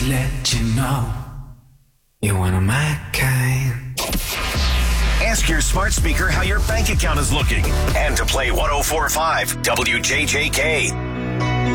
to let you know you're one of my kind. Ask your smart speaker how your bank account is looking and to play 104.5 WJJK.